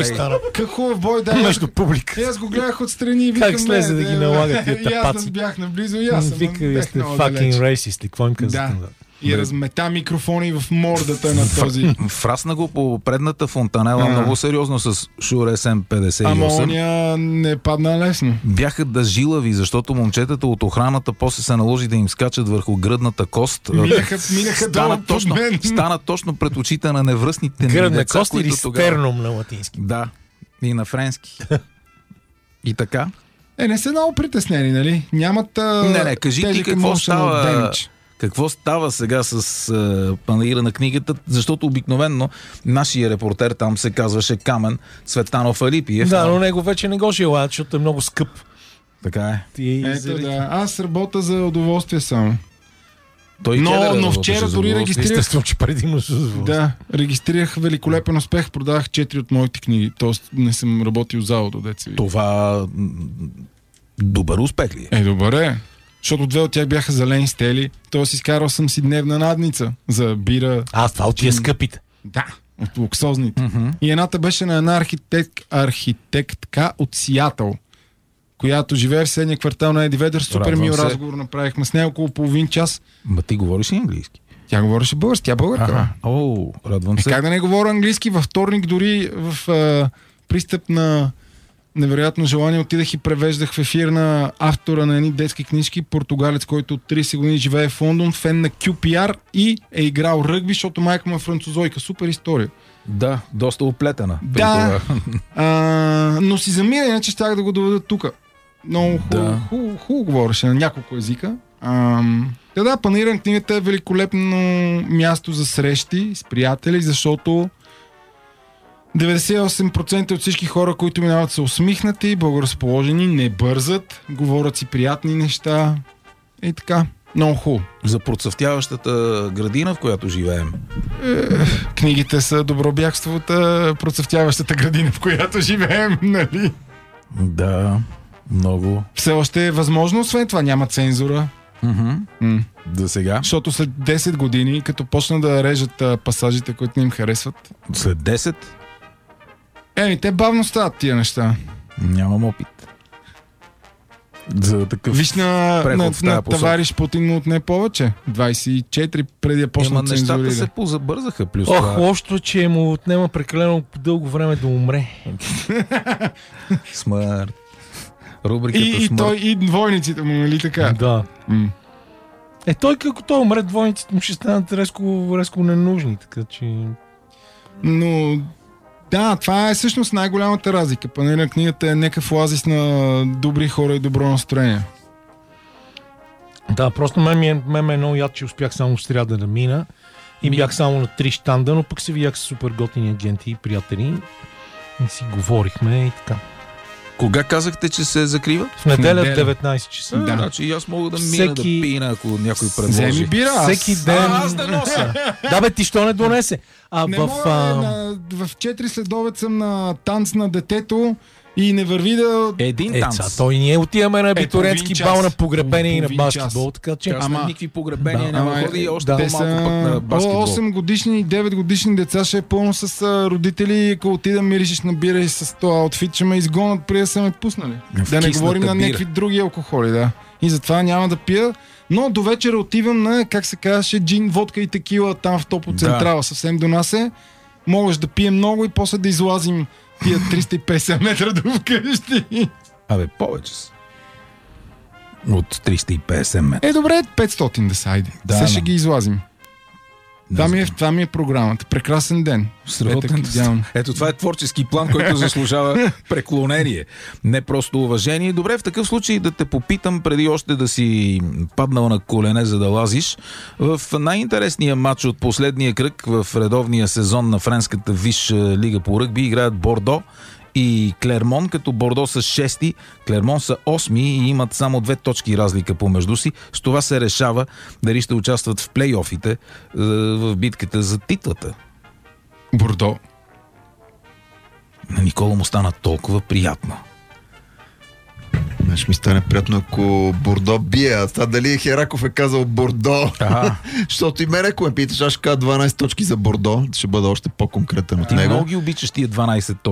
бой стана. Как хубав бой, да. Между публика. Аз го гледах отстрани и викам... Как слезе да ги налагат тия тапаци. И аз бях наблизо и аз съм. Вика, сте fucking racist ли, какво им казвате? Да. И размета микрофони в мордата на този. Фрасна го по предната фонтанела много сериозно с Шур SM58. Ама оня не падна лесно. Бяха жилави, защото момчетата от охраната после се наложи да им скачат върху гръдната кост. Минаха долу под мен. Стана точно пред очите на невръстните ни гръдна деца, кост или стерном на латински? Да, и на френски. И така. Не са много притеснени, нали? Нямат Не, кажи ти какво става... Какво става сега с панаира на книгата, защото обикновенно нашия репортер там се казваше Камен Цветанов Алипиев. Да, но него вече не го желаят, защото е много скъп. Така е. Ето да, аз работя за удоволствие само. Но вчера дори регистрирах... Естествено, че предимно с удоволствие. Да, регистрирах великолепен успех, продавах 4 от моите книги, т.е. не съм работил залото, деца. Това добър успех ли е? Добър е. Защото 2 от тях бяха зелени стели. Тоест изкарал съм си дневна надница за бира. Това от тия скъпите. Да, от луксозните. И едната беше на една архитектка от Сиатъл, която живее в съседния квартал на Еди Ведър. Супер мил разговор направихме с нея около половин час. Ма ти говориш ли английски? Тя говореше български, тя българка. Радвам се. Как да не говоря английски? Във вторник дори в пристъп на невероятно желание отидах и превеждах в ефир на автора на едни детски книжки, португалец, който от 30 години живее в Лондон, фен на QPR и е играл ръгби, защото майка му е французойка. Супер история. Да, доста оплетена. Да, но си замира, иначе щях да го доведа тук. Много хубаво говореше на няколко езика. Панаира на книгата е великолепно място за срещи с приятели, защото 98% от всички хора, които минават, са усмихнати, благоразположени, не бързат, говорят си приятни неща и така. Много хубаво. За процъфтяващата градина, в която живеем. Книгите са добро бягство от процъфтяващата градина, в която живеем, нали? Да, много. Все още е възможно, освен това няма цензура. За сега. Защото след 10 години, като почна да режат пасажите, които не им харесват. След 10? Те бавно стават тия неща. Нямам опит. За такъв. Виж на товариш Путин му отне повече. 24 преди да почна цензурира. Нещата се позабързаха. Плюс лошото, че му отнема прекалено дълго време да умре. Смърт. Рубриката и смърт. Той и двойниците му, нали така? Да. Той като той умре, двойниците му ще станат резко ненужни, така че... Но... Да, това е всъщност най-голямата разлика. Панаира на книгата е някакъв оазис на добри хора и добро настроение. Да, просто мен е много яд, че успях само в сряда да мина и бях само на 3 щанда, но пък се видях с супер готини агенти и приятели и си говорихме и така. Кога казахте, че се закрива? В неделя 19 часа. Да. Значи аз мога да мина да пина, ако някой предложи. Вземи бира. Всеки ден. Аз да нося. Да бе, ти що не донесе? В 4 следобед съм на танц на детето и не върви да... Един танц. Той ние отиваме на абитуриентски бал на погребение и на баскетбол, така че... Ама никакви погребения няма ходи и още по-малко пък на баскетбол. 8 годишни и 9 годишни деца ще е пълно с родители, ако отида миришеш на бира и с този аутфит, ще ме изгонят преди да са ме пуснали. Да не говорим на някакви други алкохоли, да. И затова няма да пия. Но до вечера отивам на, как се казваше, джин, водка и текила там в Топоцентрала. Съвсем до нас е. Можеш да пием много и после да излазим тия 350 метра до вкъщи. Абе, повече са. От 350 метра. Добре, 500 да са, айде. Сега ще ги излазим. Това ми е програмата. Прекрасен ден. Ето това е творчески план, който заслужава преклонение. Не просто уважение. Добре, в такъв случай да те попитам, преди още да си паднал на колене, за да лазиш. В най-интересния матч от последния кръг в редовния сезон на френската висша лига по ръгби играят Бордо и Клермон, като Бордо са 6-ти, Клермон са 8-ми и имат само 2 точки разлика помежду си. С това се решава дали ще участват в плейофите в битката за титлата. Бордо. На Никола му стана толкова приятно. Ще ми стане приятно, ако Бордо бие. А това дали Хераков е казал Бордо? Защото и мен, ако ме питаш, аз ще кажа 12 точки за Бордо. Ще бъда още по-конкретен от него. Много ги обичаш тия 12 точки.